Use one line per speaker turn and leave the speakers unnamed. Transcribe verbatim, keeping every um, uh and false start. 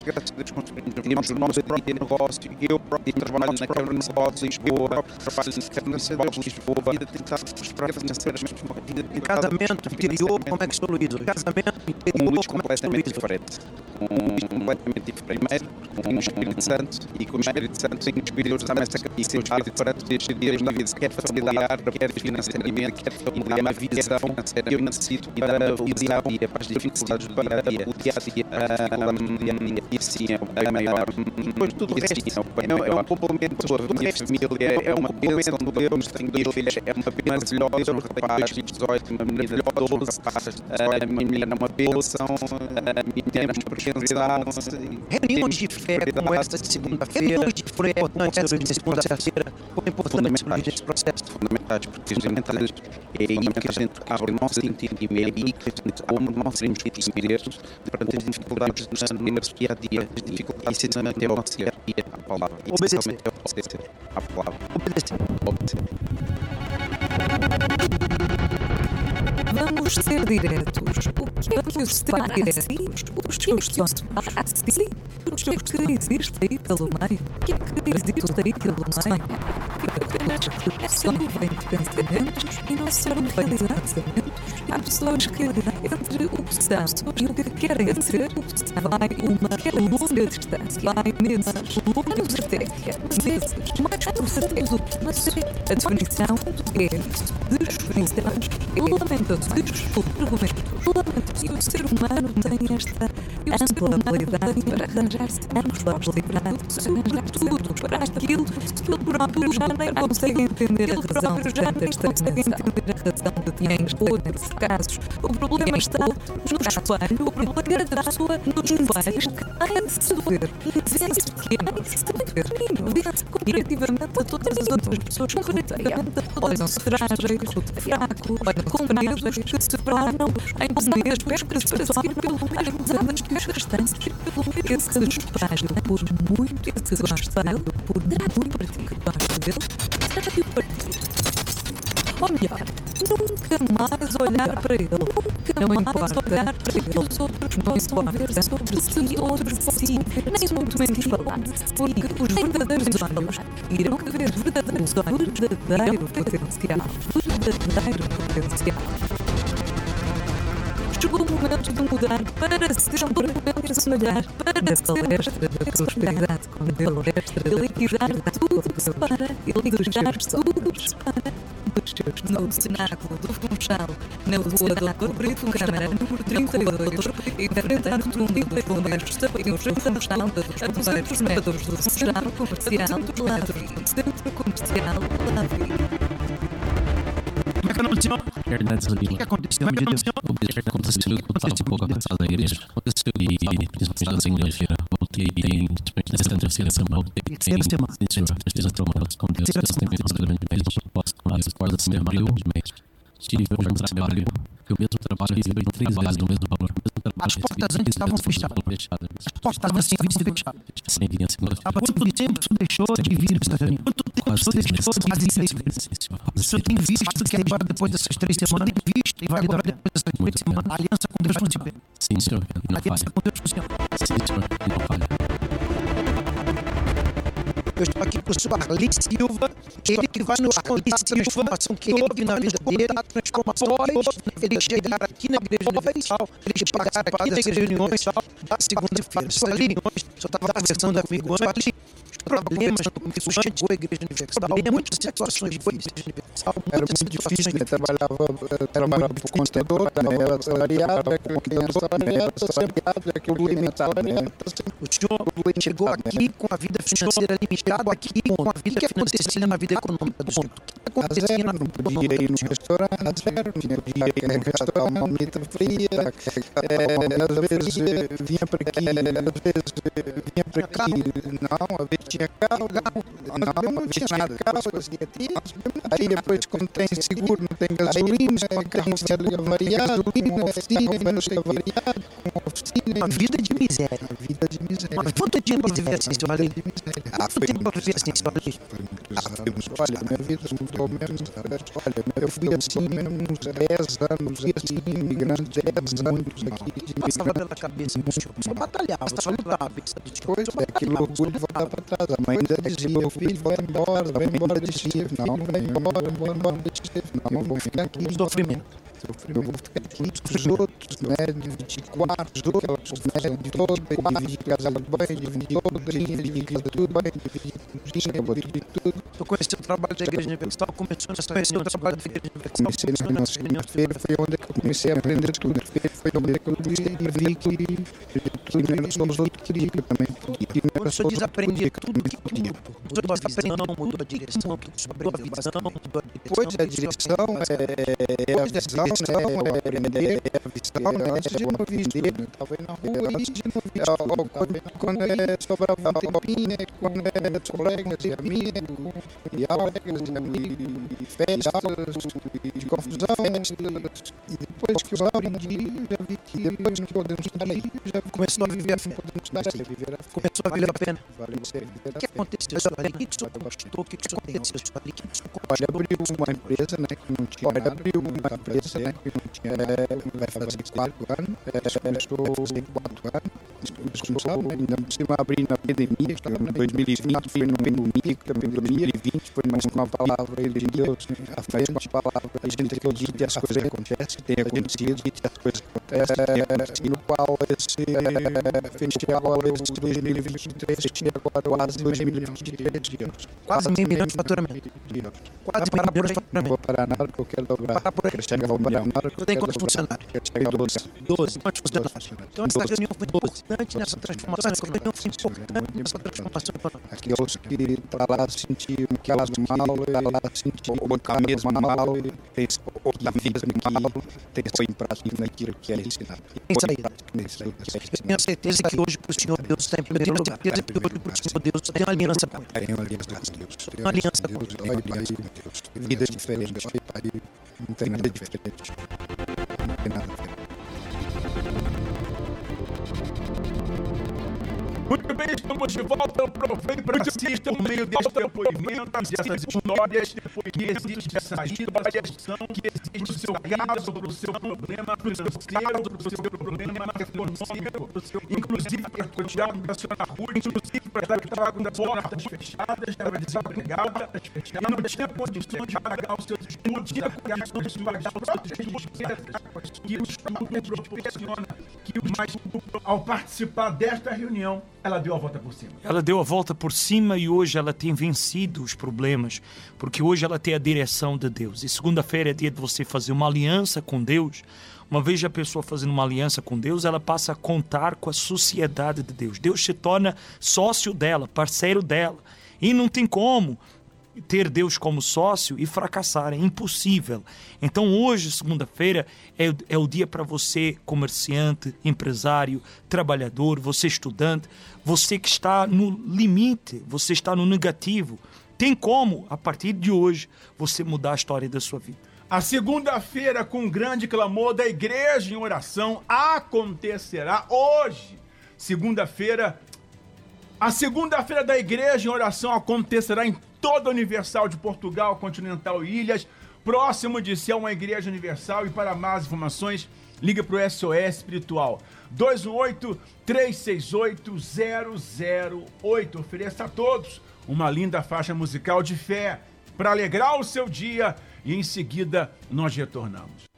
graças a Deus conseguimos o nosso próprio negócio. Eu próprio trabalho na Câmara Municipal de Lisboa, trabalho na Câmara Municipal de Lisboa, a vida tentar prosperar financeiramente uma vida de
casamento interior, como é que estou, Luís? Casamento
um Luís completamente diferente. Um completamente diferente. Primeiro, com o Espírito Santo, e com o Espírito Santo, sem o Espírito Santo, também essa cabeça, o Espírito Santo, desde dias na vida, quer familiar, quer financeiramente, quer familiar, uma visão, eu necessito para o dia a dia, para as dificuldades do dia a dia, o dia a dia, e assim é a maior. Depois tudo o resto é um complemento da minha família, é uma bênção do Deus, tenho dois filhos, é uma bênção maravilhosa, tenho dois filhos, dezoito, uma mulher maravilhosa, a minha mulher é uma bênção, a minha mulher é uma proteção.
Reuniões de fé como esta de segunda-feira, reuniões de fé como esta de segunda-feira, como é importante para este processo.
Fundamentais, porque fundamentais é aí que a gente abre o nosso entendimento, é aí que a gente abre o nosso entendimento perante as dificuldades do nosso dia a dia, as dificuldades de manter o nosso dia a dia, a palavra.
Obedecer.
Obedecer. A palavra.
Obedecer.
Obedecer.
Vamos ser diretos. O que é que os parece? Os teus sons parece? O que é que existe aí pelo meio? O que é que existe aí pelo meio? É só nuvem de pensamentos e não são pensamentos. Há pessoas que entre o que são e o que querem ser, vai uma longa distância. Vai meses, anos até, meses, mais por certeza. Mas a definição é definição, lamenta-se, argumentos, e o ser humano tem esta ampla habilidade para arranjar-se amplos livrados, arranjar tudo para aquilo que ele próprio já nem consegue entender a razão de tanta estagnação, a razão de tens outros casos. O problema está no espelho, o problema da sua nos níveis que há de se ver, vence pequeno, vence comparativamente a todas as outras pessoas, comparativamente a todas as frágeis, fraco, compreendem que se param em dezenas de pescas para seguir pelo meio dezenas de pescas pelo meio esses frágil, por muito que se gosta dele, por muito que gosta dele, trate-o partido. Ou melhor, nunca mais olhar para ele, nunca mais olhar para ele, os outros não importam sobre si, outros por si, nem muito menos falar, porque os verdadeiros olhos irão ver verdadeiros olhos, verdadeiro potencial, verdadeiro potencial. Chegou o momento de mudar para ser um documento assemelhar para a palestra da prosperidade com a palestra de liquidar tudo que se para e liquidar tudo que se para no cenáculo do Funchal, na Rua do Brito Câmara, número trinta e dois, enfrentar o trumbo dos bombeiros, sabios do Funchal, a duzentos metros do Funchal Comercial do Ladri, Centro Comercial Ladri.
Como é que aconteceu? O que aconteceu? Como é que aconteceu? Aconteceu que eu estava um pouco avançado da igreja. Aconteceu e, principalmente na segunda-feira, voltei e nessa terceira semana, voltei e esteja traumado com Deus, que eu tenho relacionamento de médico, posso com as cordas de abril, tive um trabalho, que o mesmo trabalho recebi três vezes no mesmo valor.
As portas antes estavam fechadas. As portas estavam assim, fechadas.
Sem evidência.
Há quanto tempo você deixou de vir para esta reunião? Quanto tempo você deixou de vir seis vezes? O senhor tem visto que agora, depois dessas três semanas, tem visto e vai liderar depois dessas três semanas, a aliança com Deus funciona.
Sim, senhor.
A aliança com Deus funciona.
Sim, senhor. Não falha.
Eu estou aqui com o senhor Arli Silva, ele que vai nos contar a transformação que houve na vida dele, a transformação que houve ele chegar aqui na igreja universal, ele chegar aqui na igreja universal da segunda-feira. Senhor Arli, o senhor estava conversando comigo antes, os problemas que surgiam com a igreja universal, muitas situações com a igreja universal,
era muito difícil, eu trabalhava, trabalhava por contador, era assalariado, com criança, era assalariado, que eu alimentava,
o senhor chegou aqui com a vida financeira limitada, aqui com a vida que acontecia na vida econômica do mundo. O que acontecia na
não podia ir no restaurante, zero, não podia ir no restaurante, uma marmita fria, às vezes vinha para aqui, às vezes vinha para aqui, não, às vezes tinha carro, não, não tinha nada. Carro, aí depois, quando tem seguro, não tem gasolina, o carro se variado, gasolina, oficina, menos variado, oficina.
Uma vida de miséria.
Uma vida de miséria.
Mas quanto tempo você viver assim, seu Ali?
Ah,
Quanto tempo você viver assim, seu Ali?
Olha, minha vida mudou menos. Olha, eu fui assim uns dez anos, fui assim, imigrante, dez anos aqui.
Passava pela cabeça do senhor. Só batalhava, só lutava.
Coisa é que loucura voltar para trás. A mãe ainda dizia, meu filho, vai embora, vai embora de Chifre. Não, não vai embora, não vai embora de Chifre. Não, vou ficar aqui.
Sofrimento.
Eu vou ficar aqui. Os outros, né, de quatro, os outros, né, de todo, dividi casa de banho, dividi todo, dividi casa de tudo, banho, dividi cozinha, dividi tudo.
Eu conheci o trabalho da Igreja Universal, começou a conhecer o trabalho da Igreja Universal.
Comecei na nossa segunda-feira, foi onde eu comecei a aprender tudo. Foi onde eu comecei a ver que tudo era só os outros que eu também podia.
Quando o senhor desaprender tudo que podia, o senhor desaprendeu, mudou a direção, mudou a visão, mudou a direção.
Pois a direção é a visão, é aprender, é a visão, né? Antes de não vir, talvez na rua, antes de não vir, quando é sobrava um tempinho, quando é colegas e amigos, e colegas e amigos, e festas, de confusão, e depois que eu aprendi, já vi que depois que podemos estar aí, já
Começou a viver a fim.
podemos estar aí, viver a fim.
Começou a valer a pena.
Valeu, viver
O
a
que
fim.
aconteceu, senhor Ali? O que o senhor conquistou? O que o senhor aconteceu, senhor Ali? O que o senhor
Olha,
conquistou?
abriu uma empresa, né, que não tinha Olha, abriu uma empresa, né, que não tinha, é, vai fazer quatro anos, é, estou fazer quatro anos, responsável, né, ainda por cima abri na pandemia, que em dois mil e vinte foi no pandemia, que também dois mil e vinte foi uma palavra de Deus, né, a frente com a palavra, a gente acredita que as coisas acontecem, tem acontecido e as coisas acontecem, e no qual esse é, festival, esse dois mil e vinte e três, tinha agora quase dois mil e vinte e três dias.
Quase meio milhão de faturamento. Quase meio milhão de
Não
faturamento.
vou parar nada porque eu quero dobrar.
Parar por aí.
Quero chegar ao milhão.
Você tem quantos funcionários?
Quero chegar a doze.
doze. Quantos funcionários? Então essa reunião foi importante nessa transformação. Essa reunião foi importante nessa transformação econômica.
Aqueles que estão lá sentindo que elas mal, lá sentindo o caminho mal, tem outra vida mal, tem isso em prática naquilo que é ensinado.
Tem saída. Eu tenho certeza que hoje para o Senhor Deus está em primeiro lugar. Eu tenho certeza que hoje para o Senhor Deus tem uma aliança com Ele.
Tem uma aliança com Deus.
Uma aliança com Deus.
Tem uma aliança com Deus. Vidas diferentes. Não tem nada diferente. Não tem nada diferente.
Muito bem, estamos de volta. Aproveite para assistir o meio deste depoimento, dessas histórias que existe essa saída, que existe o seu caso, para o seu problema, para o seu caso, para o seu problema econômico, inclusive para o Tiago mencionou na rua, inclusive para estar com as portas fechadas, estava desempregada, e não tinha condições de pagar os seus estudos, não tinha condições de pagar os seus estudos, que o estudo proporciona, que o mais ao participar desta reunião, ela deu a volta por cima.
Ela deu a volta por cima e hoje ela tem vencido os problemas, porque hoje ela tem a direção de Deus. E segunda-feira é dia de você fazer uma aliança com Deus. Uma vez a pessoa fazendo uma aliança com Deus, ela passa a contar com a sociedade de Deus. Deus se torna sócio dela, parceiro dela. E não tem como ter Deus como sócio e fracassar, é impossível. Então hoje, segunda-feira, é, é o dia para você, comerciante, empresário, trabalhador, você estudante, você que está no limite, você está no negativo. Tem como, a partir de hoje, você mudar a história da sua vida.
A segunda-feira, com grande clamor da igreja em oração, acontecerá hoje. Segunda-feira, a segunda-feira da igreja em oração acontecerá em toda a Universal de Portugal, Continental e Ilhas, próximo de si é uma igreja universal. E para mais informações, liga para o S O S Espiritual dois um oito, três seis oito, zero zero oito. Ofereça a todos uma linda faixa musical de fé para alegrar o seu dia e em seguida nós retornamos.